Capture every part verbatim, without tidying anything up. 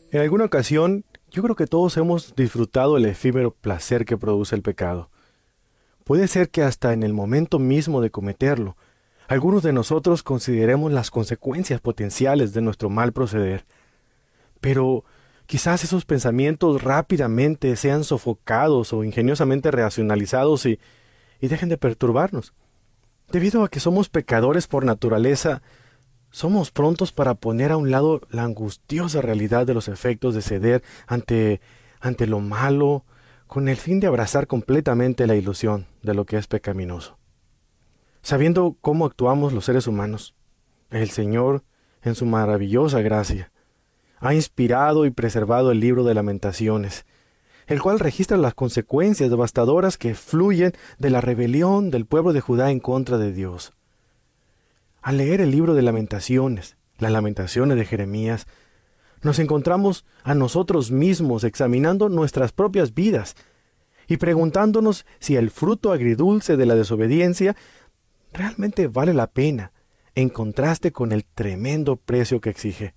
En alguna ocasión, yo creo que todos hemos disfrutado el efímero placer que produce el pecado. Puede ser que hasta en el momento mismo de cometerlo, algunos de nosotros consideremos las consecuencias potenciales de nuestro mal proceder. Pero quizás esos pensamientos rápidamente sean sofocados o ingeniosamente racionalizados y, y dejen de perturbarnos. Debido a que somos pecadores por naturaleza, somos prontos para poner a un lado la angustiosa realidad de los efectos de ceder ante, ante lo malo, con el fin de abrazar completamente la ilusión de lo que es pecaminoso. Sabiendo cómo actuamos los seres humanos, el Señor, en su maravillosa gracia, ha inspirado y preservado el libro de Lamentaciones, el cual registra las consecuencias devastadoras que fluyen de la rebelión del pueblo de Judá en contra de Dios. Al leer el libro de Lamentaciones, las Lamentaciones de Jeremías, nos encontramos a nosotros mismos examinando nuestras propias vidas y preguntándonos si el fruto agridulce de la desobediencia realmente vale la pena en contraste con el tremendo precio que exige.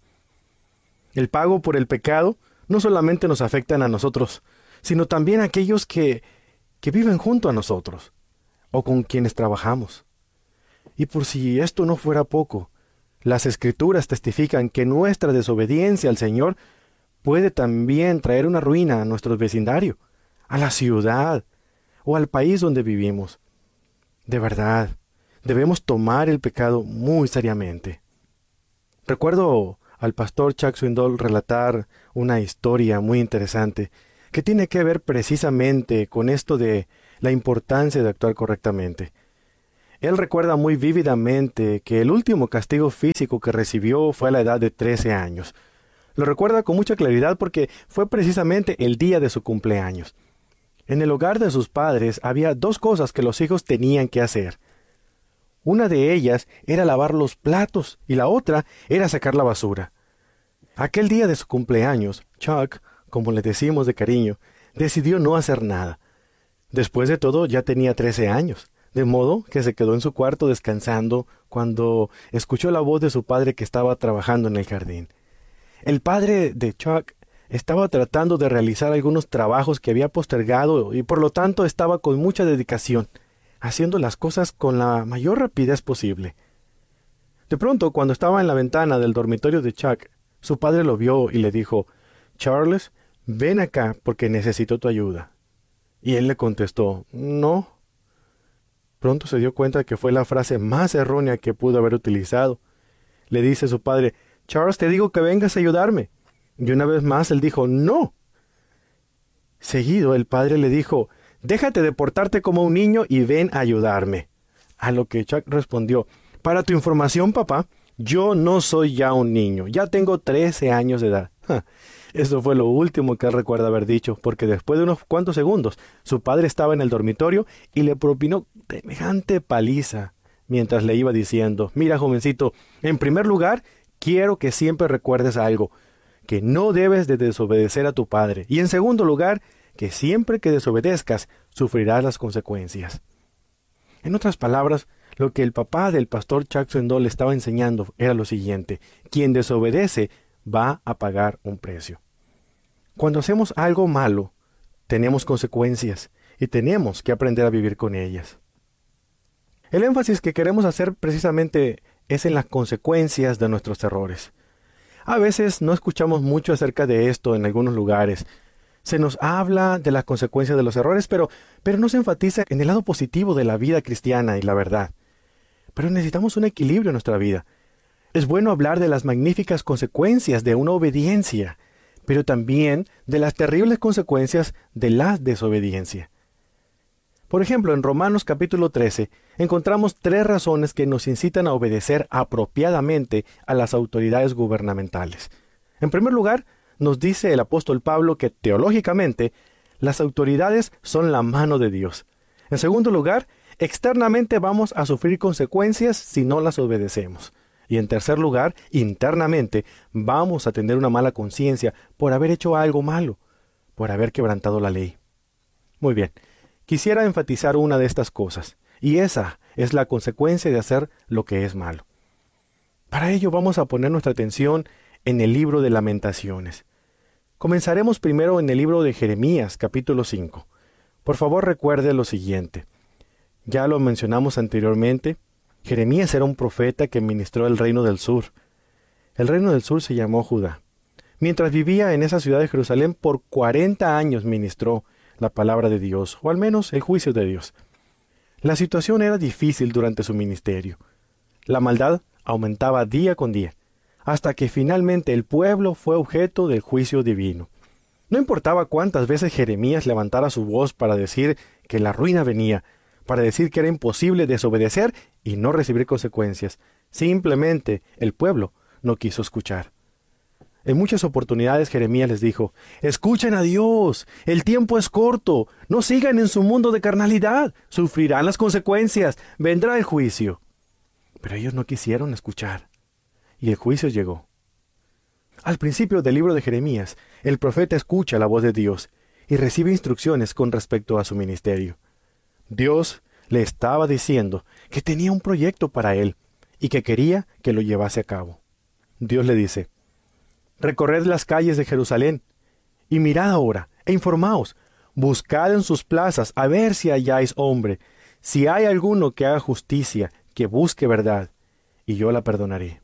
El pago por el pecado no solamente nos afecta a nosotros, sino también a aquellos que, que viven junto a nosotros o con quienes trabajamos. Y por si esto no fuera poco, las Escrituras testifican que nuestra desobediencia al Señor puede también traer una ruina a nuestro vecindario, a la ciudad o al país donde vivimos. De verdad, debemos tomar el pecado muy seriamente. Recuerdo al pastor Chuck Swindoll relatar una historia muy interesante que tiene que ver precisamente con esto de la importancia de actuar correctamente. Él recuerda muy vívidamente que el último castigo físico que recibió fue a la edad de trece años. Lo recuerda con mucha claridad porque fue precisamente el día de su cumpleaños. En el hogar de sus padres había dos cosas que los hijos tenían que hacer. Una de ellas era lavar los platos y la otra era sacar la basura. Aquel día de su cumpleaños, Chuck, como le decimos de cariño, decidió no hacer nada. Después de todo, ya tenía trece años. De modo que se quedó en su cuarto descansando cuando escuchó la voz de su padre que estaba trabajando en el jardín. El padre de Chuck estaba tratando de realizar algunos trabajos que había postergado y por lo tanto estaba con mucha dedicación, haciendo las cosas con la mayor rapidez posible. De pronto, cuando estaba en la ventana del dormitorio de Chuck, su padre lo vio y le dijo: «Charles, ven acá porque necesito tu ayuda». Y él le contestó: «No». Pronto se dio cuenta que fue la frase más errónea que pudo haber utilizado. Le dice su padre: «Charles, te digo que vengas a ayudarme». Y una vez más él dijo: «No». Seguido el padre le dijo: «Déjate de portarte como un niño y ven a ayudarme». A lo que Chuck respondió: «Para tu información, papá, yo no soy ya un niño, ya tengo trece años de edad». Ja, eso fue lo último que él recuerda haber dicho, porque después de unos cuantos segundos, su padre estaba en el dormitorio y le propinó semejante paliza, mientras le iba diciendo: «Mira, jovencito, en primer lugar, quiero que siempre recuerdes algo, que no debes de desobedecer a tu padre, y en segundo lugar, que siempre que desobedezcas, sufrirás las consecuencias». En otras palabras, lo que el papá del pastor Chuck Swindoll le estaba enseñando era lo siguiente: quien desobedece va a pagar un precio. Cuando hacemos algo malo, tenemos consecuencias y tenemos que aprender a vivir con ellas. El énfasis que queremos hacer precisamente es en las consecuencias de nuestros errores. A veces no escuchamos mucho acerca de esto en algunos lugares. Se nos habla de las consecuencias de los errores, pero, pero no se enfatiza en el lado positivo de la vida cristiana y la verdad. Pero necesitamos un equilibrio en nuestra vida. Es bueno hablar de las magníficas consecuencias de una obediencia, pero también de las terribles consecuencias de la desobediencia. Por ejemplo, en Romanos capítulo trece, encontramos tres razones que nos incitan a obedecer apropiadamente a las autoridades gubernamentales. En primer lugar, nos dice el apóstol Pablo que teológicamente las autoridades son la mano de Dios. En segundo lugar, externamente vamos a sufrir consecuencias si no las obedecemos. Y en tercer lugar, internamente, vamos a tener una mala conciencia por haber hecho algo malo, por haber quebrantado la ley. Muy bien, quisiera enfatizar una de estas cosas, y esa es la consecuencia de hacer lo que es malo. Para ello vamos a poner nuestra atención en el libro de Lamentaciones. Comenzaremos primero en el libro de Jeremías, capítulo cinco. Por favor, recuerde lo siguiente. Ya lo mencionamos anteriormente, Jeremías era un profeta que ministró el reino del sur. El reino del sur se llamó Judá. Mientras vivía en esa ciudad de Jerusalén, por cuarenta años ministró la palabra de Dios, o al menos el juicio de Dios. La situación era difícil durante su ministerio. La maldad aumentaba día con día, hasta que finalmente el pueblo fue objeto del juicio divino. No importaba cuántas veces Jeremías levantara su voz para decir que la ruina venía, para decir que era imposible desobedecer y no recibir consecuencias. Simplemente el pueblo no quiso escuchar. En muchas oportunidades Jeremías les dijo: «Escuchen a Dios, el tiempo es corto, no sigan en su mundo de carnalidad, sufrirán las consecuencias, vendrá el juicio». Pero ellos no quisieron escuchar, y el juicio llegó. Al principio del libro de Jeremías, el profeta escucha la voz de Dios y recibe instrucciones con respecto a su ministerio. Dios le estaba diciendo que tenía un proyecto para él y que quería que lo llevase a cabo. Dios le dice: «Recorred las calles de Jerusalén y mirad ahora e informaos, buscad en sus plazas a ver si halláis hombre, si hay alguno que haga justicia, que busque verdad, y yo la perdonaré».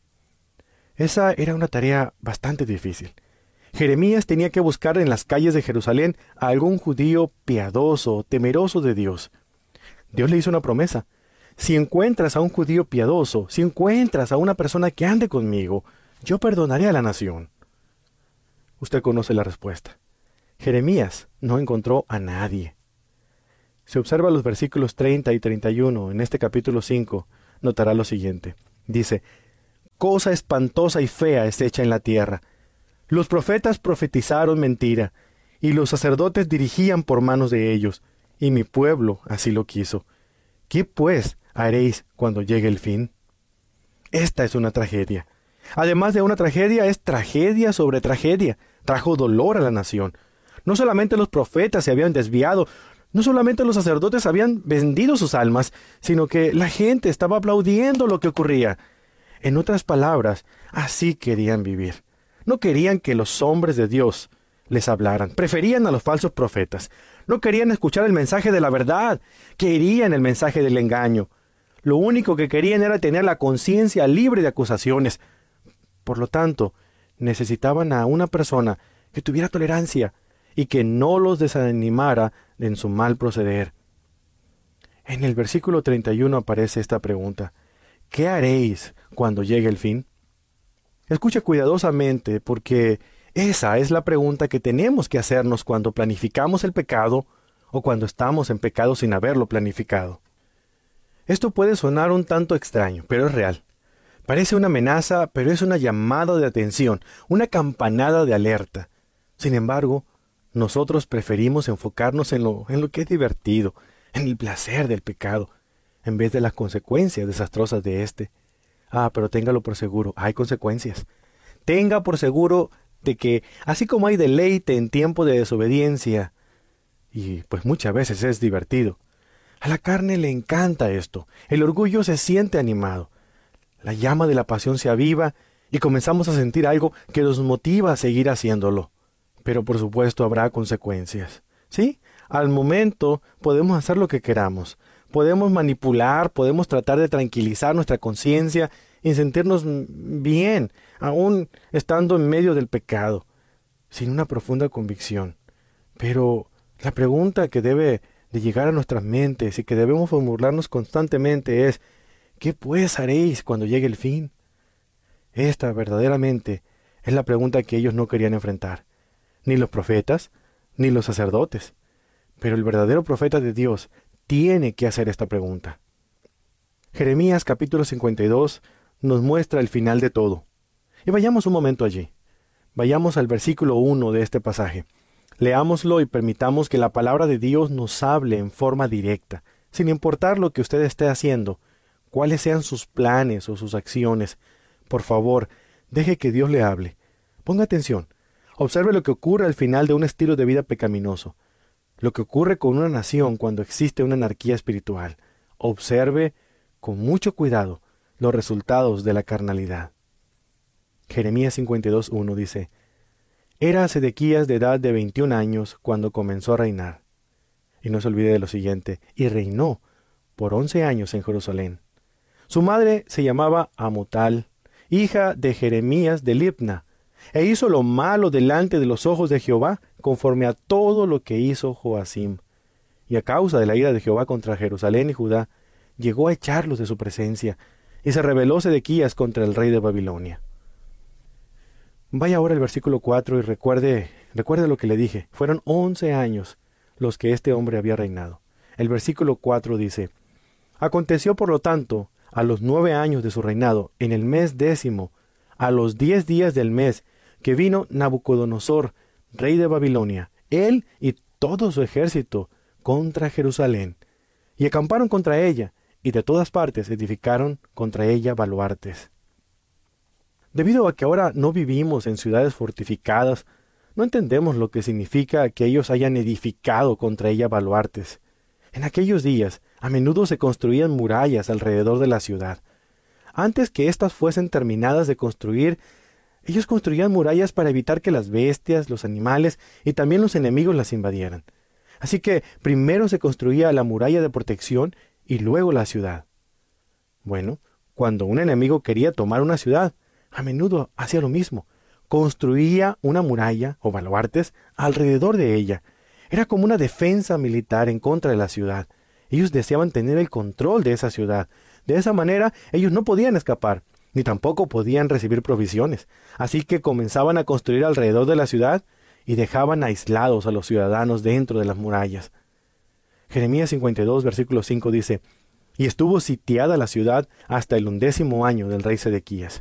Esa era una tarea bastante difícil. Jeremías tenía que buscar en las calles de Jerusalén a algún judío piadoso, temeroso de Dios. Dios le hizo una promesa: «Si encuentras a un judío piadoso, si encuentras a una persona que ande conmigo, yo perdonaré a la nación». Usted conoce la respuesta. Jeremías no encontró a nadie. Si observa los versículos treinta y treinta y uno en este capítulo cinco, notará lo siguiente. Dice: «Cosa espantosa y fea es hecha en la tierra. Los profetas profetizaron mentira, y los sacerdotes dirigían por manos de ellos, y mi pueblo así lo quiso. ¿Qué pues haréis cuando llegue el fin?». Esta es una tragedia. Además de una tragedia, es tragedia sobre tragedia. Trajo dolor a la nación. No solamente los profetas se habían desviado, no solamente los sacerdotes habían vendido sus almas, sino que la gente estaba aplaudiendo lo que ocurría. En otras palabras, así querían vivir. No querían que los hombres de Dios les hablaran. Preferían a los falsos profetas. No querían escuchar el mensaje de la verdad. Querían el mensaje del engaño. Lo único que querían era tener la conciencia libre de acusaciones. Por lo tanto, necesitaban a una persona que tuviera tolerancia y que no los desanimara en su mal proceder. En el versículo treinta y uno aparece esta pregunta: ¿qué haréis cuando llegue el fin? Escucha cuidadosamente, porque esa es la pregunta que tenemos que hacernos cuando planificamos el pecado o cuando estamos en pecado sin haberlo planificado. Esto puede sonar un tanto extraño, pero es real. Parece una amenaza, pero es una llamada de atención, una campanada de alerta. Sin embargo, nosotros preferimos enfocarnos en lo, en lo que es divertido, en el placer del pecado, en vez de las consecuencias desastrosas de éste. Ah, pero téngalo por seguro, hay consecuencias. Tenga por seguro de que, así como hay deleite en tiempo de desobediencia, y pues muchas veces es divertido, a la carne le encanta esto. El orgullo se siente animado. La llama de la pasión se aviva y comenzamos a sentir algo que nos motiva a seguir haciéndolo. Pero por supuesto habrá consecuencias. ¿Sí? Al momento podemos hacer lo que queramos. Podemos manipular, podemos tratar de tranquilizar nuestra conciencia y sentirnos bien, aún estando en medio del pecado, sin una profunda convicción. Pero la pregunta que debe de llegar a nuestras mentes y que debemos formularnos constantemente es: ¿qué pues haréis cuando llegue el fin? Esta verdaderamente es la pregunta que ellos no querían enfrentar, ni los profetas, ni los sacerdotes. Pero el verdadero profeta de Dios tiene que hacer esta pregunta. Jeremías capítulo cincuenta y dos nos muestra el final de todo. Y vayamos un momento allí. Vayamos al versículo uno de este pasaje. Leámoslo y permitamos que la palabra de Dios nos hable en forma directa, sin importar lo que usted esté haciendo, cuáles sean sus planes o sus acciones. Por favor, deje que Dios le hable. Ponga atención. Observe lo que ocurre al final de un estilo de vida pecaminoso. Lo que ocurre con una nación cuando existe una anarquía espiritual. Observe con mucho cuidado los resultados de la carnalidad. Jeremías cincuenta y dos, uno dice: Era Sedequías de edad de veintiún años cuando comenzó a reinar. Y no se olvide de lo siguiente, y reinó por once años en Jerusalén. Su madre se llamaba Amutal, hija de Jeremías de Libna, e hizo lo malo delante de los ojos de Jehová, conforme a todo lo que hizo Joacim. Y a causa de la ira de Jehová contra Jerusalén y Judá, llegó a echarlos de su presencia, y se rebeló Sedequías contra el rey de Babilonia. Vaya ahora al versículo cuatro y recuerde, recuerde lo que le dije. Fueron once años los que este hombre había reinado. El versículo cuatro dice: Aconteció por lo tanto, a los nueve años de su reinado, en el mes décimo, a los diez días del mes, que vino Nabucodonosor, rey de Babilonia, él y todo su ejército, contra Jerusalén, y acamparon contra ella, y de todas partes edificaron contra ella baluartes. Debido a que ahora no vivimos en ciudades fortificadas, no entendemos lo que significa que ellos hayan edificado contra ella baluartes. En aquellos días, a menudo se construían murallas alrededor de la ciudad. Antes que éstas fuesen terminadas de construir, ellos construían murallas para evitar que las bestias, los animales y también los enemigos las invadieran. Así que primero se construía la muralla de protección y luego la ciudad. Bueno, cuando un enemigo quería tomar una ciudad, a menudo hacía lo mismo. Construía una muralla o baluartes alrededor de ella. Era como una defensa militar en contra de la ciudad. Ellos deseaban tener el control de esa ciudad. De esa manera, ellos no podían escapar, ni tampoco podían recibir provisiones. Así que comenzaban a construir alrededor de la ciudad y dejaban aislados a los ciudadanos dentro de las murallas. Jeremías cincuenta y dos, versículo cinco dice: Y estuvo sitiada la ciudad hasta el undécimo año del rey Sedequías.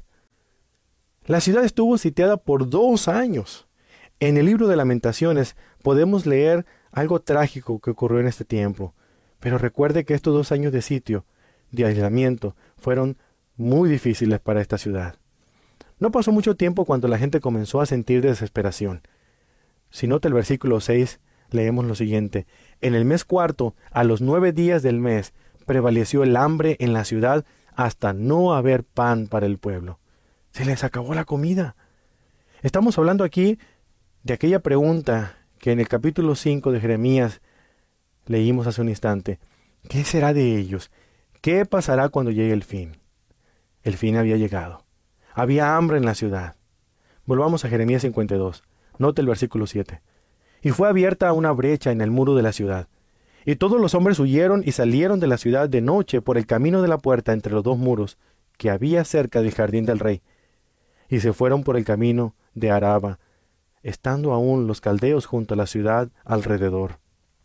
La ciudad estuvo sitiada por dos años. En el libro de Lamentaciones podemos leer algo trágico que ocurrió en este tiempo. Pero recuerde que estos dos años de sitio, de aislamiento, fueron muy difíciles para esta ciudad. No pasó mucho tiempo cuando la gente comenzó a sentir desesperación. Si nota el versículo seis, leemos lo siguiente: En el mes cuarto, a los nueve días del mes, prevaleció el hambre en la ciudad hasta no haber pan para el pueblo. Se les acabó la comida. Estamos hablando aquí de aquella pregunta que en el capítulo cinco de Jeremías leímos hace un instante. ¿Qué será de ellos? ¿Qué pasará cuando llegue el fin? El fin había llegado. Había hambre en la ciudad. Volvamos a Jeremías cincuenta y dos. Note el versículo siete. Y fue abierta una brecha en el muro de la ciudad. Y todos los hombres huyeron y salieron de la ciudad de noche por el camino de la puerta entre los dos muros que había cerca del jardín del rey. Y se fueron por el camino de Araba, estando aún los caldeos junto a la ciudad alrededor.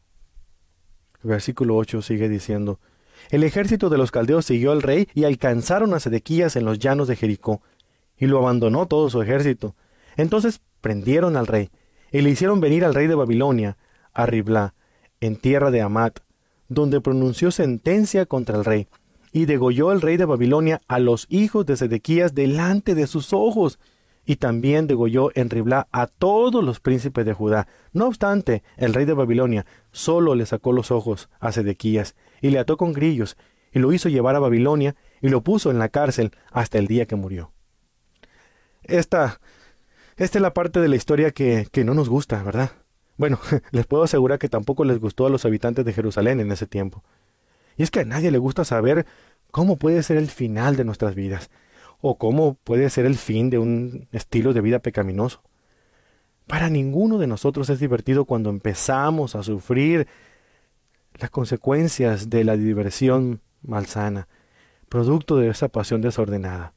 Versículo ocho sigue diciendo: El ejército de los caldeos siguió al rey y alcanzaron a Sedequías en los llanos de Jericó, y lo abandonó todo su ejército. Entonces prendieron al rey, y le hicieron venir al rey de Babilonia, a Riblá, en tierra de Amat, donde pronunció sentencia contra el rey, y degolló el rey de Babilonia a los hijos de Sedequías delante de sus ojos, y también degolló en Riblá a todos los príncipes de Judá. No obstante, el rey de Babilonia solo le sacó los ojos a Sedequías, y le ató con grillos, y lo hizo llevar a Babilonia, y lo puso en la cárcel hasta el día que murió. Esta, esta es la parte de la historia que, que no nos gusta, ¿verdad? Bueno, les puedo asegurar que tampoco les gustó a los habitantes de Jerusalén en ese tiempo. Y es que a nadie le gusta saber cómo puede ser el final de nuestras vidas, o cómo puede ser el fin de un estilo de vida pecaminoso. Para ninguno de nosotros es divertido cuando empezamos a sufrir las consecuencias de la diversión malsana, producto de esa pasión desordenada.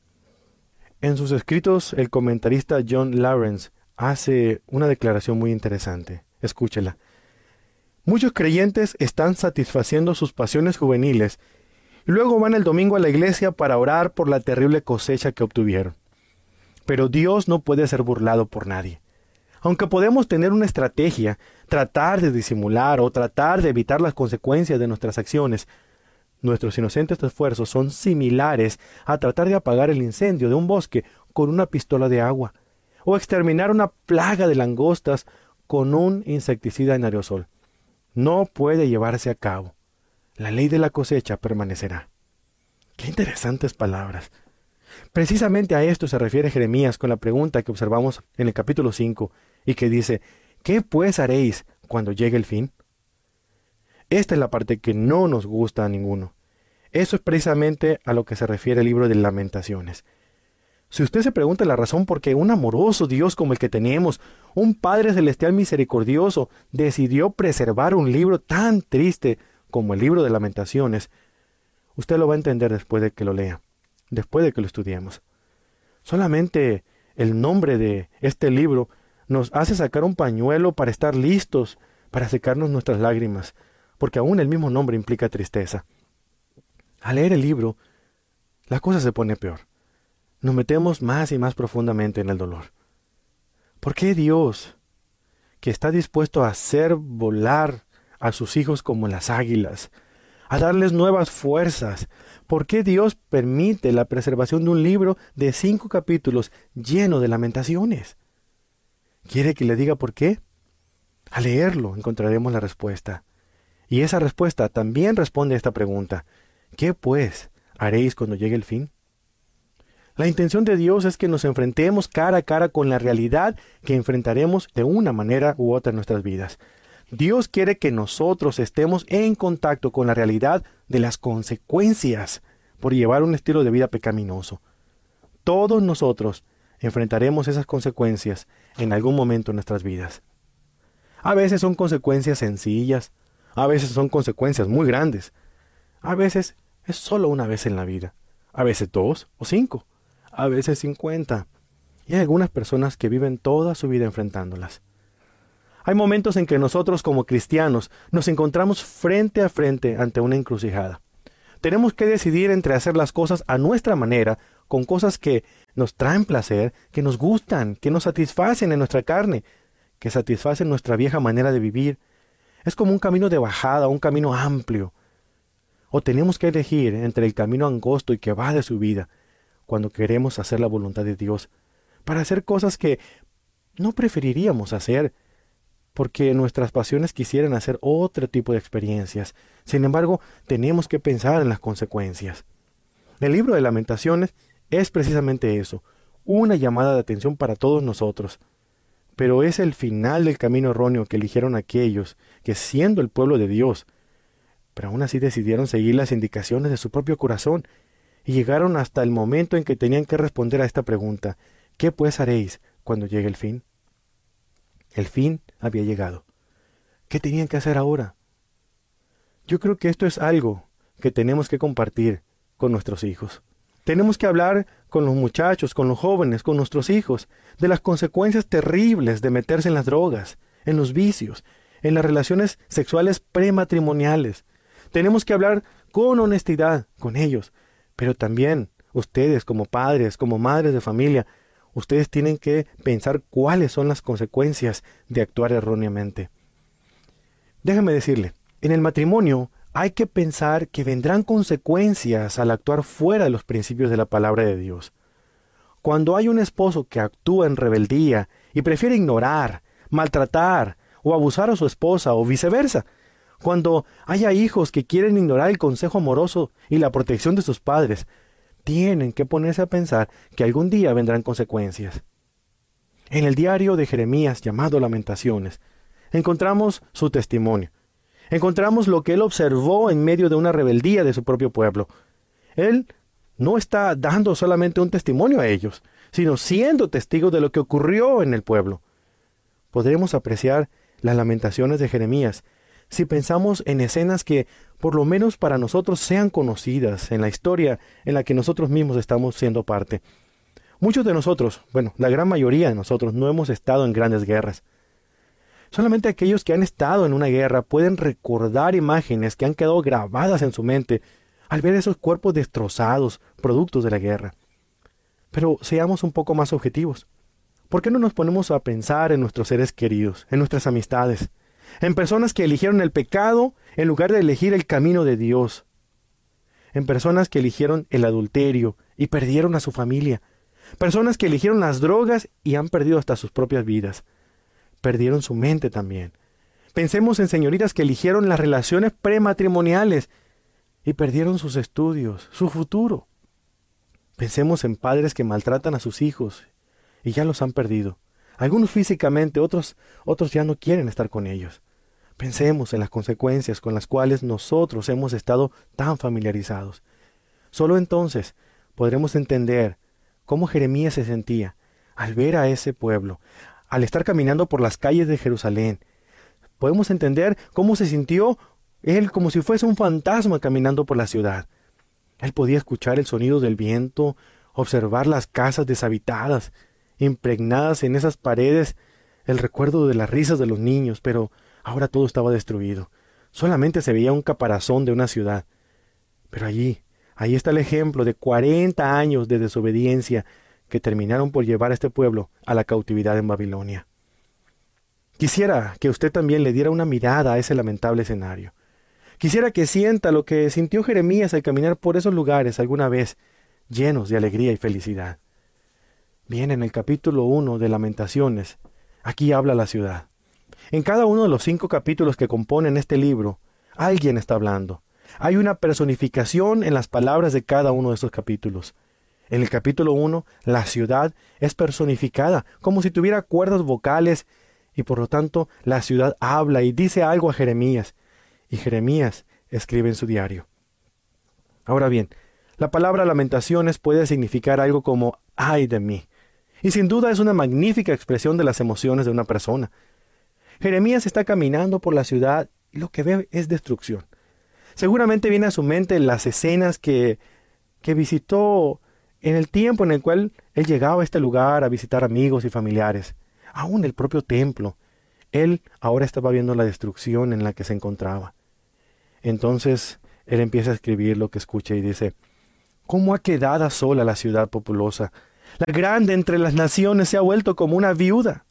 En sus escritos, el comentarista John Lawrence hace una declaración muy interesante. Escúchela. Muchos creyentes están satisfaciendo sus pasiones juveniles y luego van el domingo a la iglesia para orar por la terrible cosecha que obtuvieron. Pero Dios no puede ser burlado por nadie. Aunque podemos tener una estrategia, tratar de disimular o tratar de evitar las consecuencias de nuestras acciones, nuestros inocentes esfuerzos son similares a tratar de apagar el incendio de un bosque con una pistola de agua, o exterminar una plaga de langostas con un insecticida en aerosol. No puede llevarse a cabo. La ley de la cosecha permanecerá. Qué interesantes palabras. Precisamente a esto se refiere Jeremías con la pregunta que observamos en el capítulo cinco y que dice, ¿qué pues haréis cuando llegue el fin? Esta es la parte que no nos gusta a ninguno. Eso es precisamente a lo que se refiere el libro de Lamentaciones. Si usted se pregunta la razón por qué un amoroso Dios como el que tenemos, un Padre Celestial misericordioso, decidió preservar un libro tan triste como el libro de Lamentaciones, usted lo va a entender después de que lo lea, después de que lo estudiemos. Solamente el nombre de este libro nos hace sacar un pañuelo para estar listos, para secarnos nuestras lágrimas, porque aún el mismo nombre implica tristeza. Al leer el libro, la cosa se pone peor. Nos metemos más y más profundamente en el dolor. ¿Por qué Dios, que está dispuesto a hacer volar a sus hijos como las águilas, a darles nuevas fuerzas, por qué Dios permite la preservación de un libro de cinco capítulos lleno de lamentaciones? ¿Quiere que le diga por qué? Al leerlo encontraremos la respuesta. Y esa respuesta también responde a esta pregunta. ¿Qué pues haréis cuando llegue el fin? La intención de Dios es que nos enfrentemos cara a cara con la realidad que enfrentaremos de una manera u otra en nuestras vidas. Dios quiere que nosotros estemos en contacto con la realidad de las consecuencias por llevar un estilo de vida pecaminoso. Todos nosotros enfrentaremos esas consecuencias en algún momento en nuestras vidas. A veces son consecuencias sencillas, a veces son consecuencias muy grandes, a veces es solo una vez en la vida, a veces dos o cinco, a veces cincuenta, y hay algunas personas que viven toda su vida enfrentándolas. Hay momentos en que nosotros como cristianos nos encontramos frente a frente ante una encrucijada. Tenemos que decidir entre hacer las cosas a nuestra manera, con cosas que nos traen placer, que nos gustan, que nos satisfacen en nuestra carne, que satisfacen nuestra vieja manera de vivir. Es como un camino de bajada, un camino amplio. O tenemos que elegir entre el camino angosto y que va de subida, cuando queremos hacer la voluntad de Dios, para hacer cosas que no preferiríamos hacer, porque nuestras pasiones quisieran hacer otro tipo de experiencias. Sin embargo, tenemos que pensar en las consecuencias. El libro de Lamentaciones es precisamente eso, una llamada de atención para todos nosotros. Pero es el final del camino erróneo que eligieron aquellos que, siendo el pueblo de Dios, pero aún así decidieron seguir las indicaciones de su propio corazón y llegaron hasta el momento en que tenían que responder a esta pregunta: ¿qué pues haréis cuando llegue el fin? El fin había llegado. ¿Qué tenían que hacer ahora? Yo creo que esto es algo que tenemos que compartir con nuestros hijos. Tenemos que hablar con los muchachos, con los jóvenes, con nuestros hijos, de las consecuencias terribles de meterse en las drogas, en los vicios, en las relaciones sexuales prematrimoniales. Tenemos que hablar con honestidad con ellos, pero también ustedes como padres, como madres de familia, ustedes tienen que pensar cuáles son las consecuencias de actuar erróneamente. Déjame decirle, en el matrimonio hay que pensar que vendrán consecuencias al actuar fuera de los principios de la palabra de Dios. Cuando hay un esposo que actúa en rebeldía y prefiere ignorar, maltratar o abusar a su esposa o viceversa, cuando haya hijos que quieren ignorar el consejo amoroso y la protección de sus padres, tienen que ponerse a pensar que algún día vendrán consecuencias. En el diario de Jeremías llamado Lamentaciones, encontramos su testimonio. Encontramos lo que él observó en medio de una rebeldía de su propio pueblo. Él no está dando solamente un testimonio a ellos, sino siendo testigo de lo que ocurrió en el pueblo. Podremos apreciar las lamentaciones de Jeremías si pensamos en escenas que, por lo menos para nosotros, sean conocidas en la historia en la que nosotros mismos estamos siendo parte. Muchos de nosotros, bueno, la gran mayoría de nosotros, no hemos estado en grandes guerras. Solamente aquellos que han estado en una guerra pueden recordar imágenes que han quedado grabadas en su mente al ver esos cuerpos destrozados, productos de la guerra. Pero seamos un poco más objetivos. ¿Por qué no nos ponemos a pensar en nuestros seres queridos, en nuestras amistades, en personas que eligieron el pecado en lugar de elegir el camino de Dios, en personas que eligieron el adulterio y perdieron a su familia, personas que eligieron las drogas y han perdido hasta sus propias vidas? Perdieron su mente también. Pensemos en señoritas que eligieron las relaciones prematrimoniales y perdieron sus estudios, su futuro. Pensemos en padres que maltratan a sus hijos y ya los han perdido. Algunos físicamente, otros, otros ya no quieren estar con ellos. Pensemos en las consecuencias con las cuales nosotros hemos estado tan familiarizados. Solo entonces podremos entender cómo Jeremías se sentía al ver a ese pueblo, al estar caminando por las calles de Jerusalén. Podemos entender cómo se sintió él como si fuese un fantasma caminando por la ciudad. Él podía escuchar el sonido del viento, observar las casas deshabitadas, impregnadas en esas paredes, el recuerdo de las risas de los niños, pero ahora todo estaba destruido. Solamente se veía un caparazón de una ciudad. Pero allí, ahí está el ejemplo de cuarenta años de desobediencia que terminaron por llevar a este pueblo a la cautividad en Babilonia. Quisiera que usted también le diera una mirada a ese lamentable escenario. Quisiera que sienta lo que sintió Jeremías al caminar por esos lugares alguna vez, llenos de alegría y felicidad. Bien, en el capítulo uno de Lamentaciones, aquí habla la ciudad. En cada uno de los cinco capítulos que componen este libro, alguien está hablando. Hay una personificación en las palabras de cada uno de esos capítulos. En el capítulo uno, la ciudad es personificada, como si tuviera cuerdas vocales, y por lo tanto la ciudad habla y dice algo a Jeremías, y Jeremías escribe en su diario. Ahora bien, la palabra lamentaciones puede significar algo como ¡ay de mí! Y sin duda es una magnífica expresión de las emociones de una persona. Jeremías está caminando por la ciudad y lo que ve es destrucción. Seguramente viene a su mente las escenas que, que visitó en el tiempo en el cual él llegaba a este lugar a visitar amigos y familiares. Aún el propio templo. Él ahora estaba viendo la destrucción en la que se encontraba. Entonces él empieza a escribir lo que escucha y dice: ¿cómo ha quedado sola la ciudad populosa? La grande entre las naciones se ha vuelto como una viuda.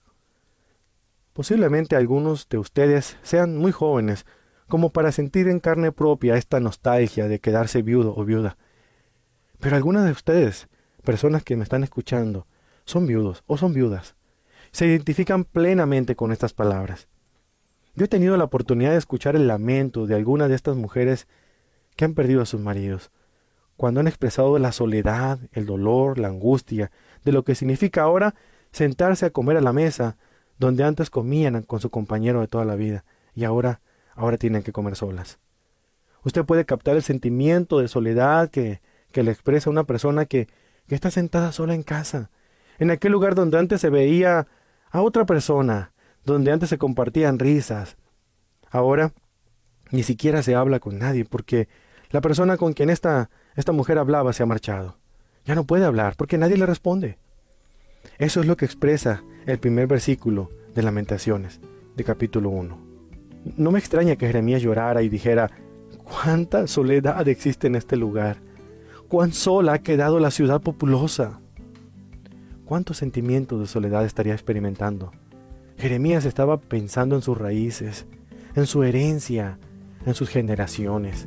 Posiblemente algunos de ustedes sean muy jóvenes como para sentir en carne propia esta nostalgia de quedarse viudo o viuda. Pero algunas de ustedes, personas que me están escuchando, son viudos o son viudas. Se identifican plenamente con estas palabras. Yo he tenido la oportunidad de escuchar el lamento de algunas de estas mujeres que han perdido a sus maridos, cuando han expresado la soledad, el dolor, la angustia, de lo que significa ahora sentarse a comer a la mesa, donde antes comían con su compañero de toda la vida, y ahora, ahora tienen que comer solas. Usted puede captar el sentimiento de soledad que, que le expresa una persona que, que está sentada sola en casa, en aquel lugar donde antes se veía a otra persona, donde antes se compartían risas. Ahora ni siquiera se habla con nadie, porque la persona con quien esta, esta mujer hablaba se ha marchado. Ya no puede hablar, porque nadie le responde. Eso es lo que expresa el primer versículo de Lamentaciones, de capítulo uno. No me extraña que Jeremías llorara y dijera: ¿cuánta soledad existe en este lugar? ¿Cuán sola ha quedado la ciudad populosa? ¿Cuántos sentimientos de soledad estaría experimentando? Jeremías estaba pensando en sus raíces, en su herencia, en sus generaciones.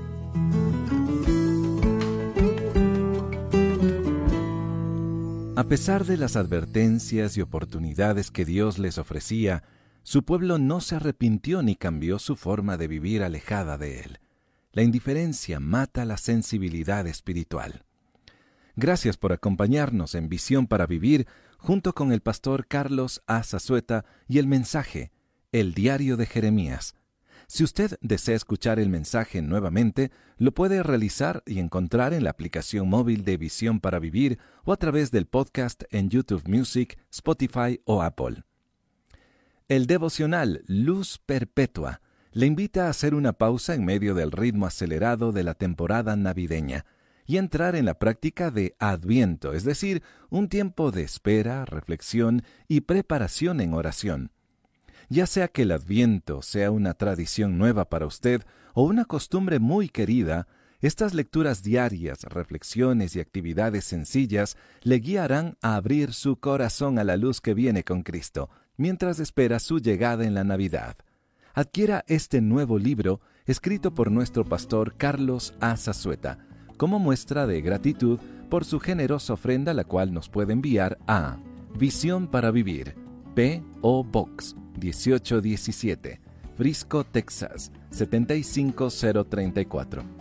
A pesar de las advertencias y oportunidades que Dios les ofrecía, su pueblo no se arrepintió ni cambió su forma de vivir alejada de Él. La indiferencia mata la sensibilidad espiritual. Gracias por acompañarnos en Visión para Vivir, junto con el pastor Carlos A. Zazueta y el mensaje, El Diario de Jeremías. Si usted desea escuchar el mensaje nuevamente, lo puede realizar y encontrar en la aplicación móvil de Visión para Vivir o a través del podcast en YouTube Music, Spotify o Apple. El devocional Luz Perpetua le invita a hacer una pausa en medio del ritmo acelerado de la temporada navideña y entrar en la práctica de Adviento, es decir, un tiempo de espera, reflexión y preparación en oración. Ya sea que el Adviento sea una tradición nueva para usted o una costumbre muy querida, estas lecturas diarias, reflexiones y actividades sencillas le guiarán a abrir su corazón a la luz que viene con Cristo, mientras espera su llegada en la Navidad. Adquiera este nuevo libro, escrito por nuestro pastor Carlos A. Zazueta, como muestra de gratitud por su generosa ofrenda, la cual nos puede enviar a Visión para Vivir, P O Box dieciocho diecisiete, Frisco, Texas, setenta y cinco mil treinta y cuatro.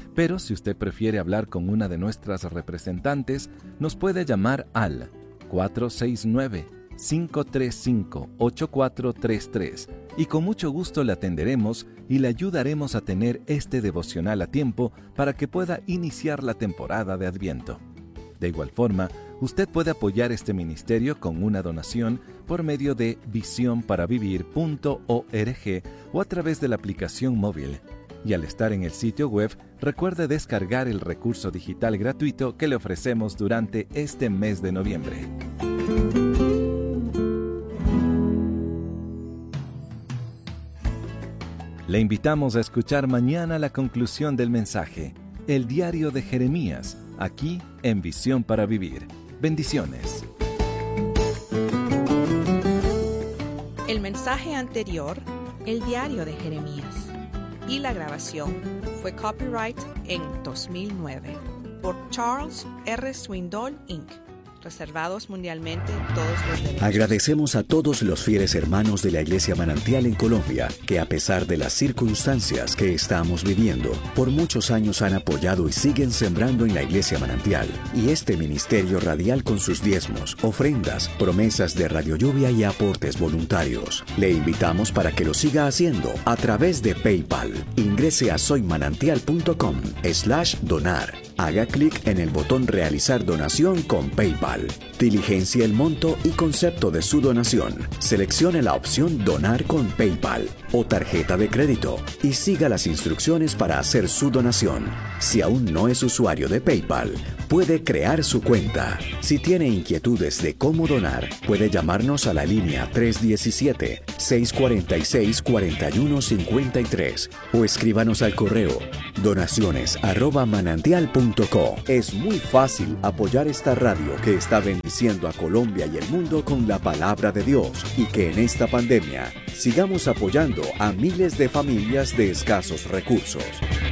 Pero si usted prefiere hablar con una de nuestras representantes, nos puede llamar al cuatro seis nueve, cinco tres cinco, ocho cuatro tres tres y con mucho gusto le atenderemos y le ayudaremos a tener este devocional a tiempo para que pueda iniciar la temporada de Adviento. De igual forma, usted puede apoyar este ministerio con una donación por medio de visión para vivir punto org o a través de la aplicación móvil. Y al estar en el sitio web, recuerde descargar el recurso digital gratuito que le ofrecemos durante este mes de noviembre. Le invitamos a escuchar mañana la conclusión del mensaje, el diario de Jeremías, aquí en Visión para Vivir. Bendiciones. El mensaje anterior, el diario de Jeremías, y la grabación fue copyright en dos mil nueve por Charles R. Swindoll, incorporated. Reservados mundialmente todos los derechos. Agradecemos a todos los fieles hermanos de la Iglesia Manantial en Colombia, que a pesar de las circunstancias que estamos viviendo, por muchos años han apoyado y siguen sembrando en la Iglesia Manantial y este ministerio radial con sus diezmos, ofrendas, promesas de Radio Lluvia y aportes voluntarios. Le invitamos para que lo siga haciendo a través de PayPal. Ingrese a soymanantial.com slash donar. Haga clic en el botón Realizar donación con PayPal. Diligencia el monto y concepto de su donación. Seleccione la opción Donar con PayPal o tarjeta de crédito y siga las instrucciones para hacer su donación. Si aún no es usuario de PayPal, puede crear su cuenta. Si tiene inquietudes de cómo donar, puede llamarnos a la línea tres uno siete, seis cuatro seis, cuatro uno cinco tres o escríbanos al correo donaciones arroba manantial punto co. Es muy fácil apoyar esta radio que está bendiciendo a Colombia y el mundo con la palabra de Dios y que en esta pandemia sigamos apoyando a miles de familias de escasos recursos.